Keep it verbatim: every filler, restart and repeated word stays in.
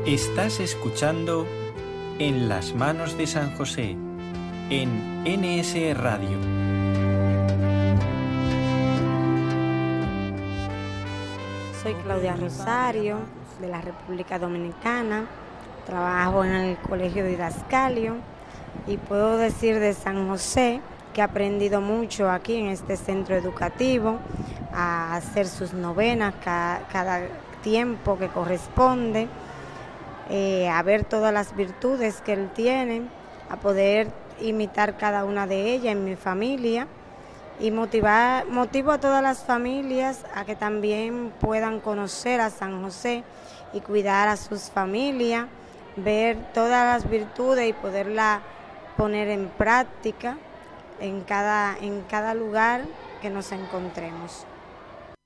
Estás escuchando En las manos de San José, en N S Radio. Soy Claudia Rosario, de la República Dominicana. Trabajo en el Colegio Didascalio y puedo decir de San José que he aprendido mucho aquí en este centro educativo, a hacer sus novenas cada, cada tiempo que corresponde, eh, a ver todas las virtudes que él tiene, a poder imitar cada una de ellas en mi familia y motivar, motivo a todas las familias a que también puedan conocer a San José y cuidar a sus familias, ver todas las virtudes y poderlas poner en práctica en cada, en cada lugar que nos encontremos.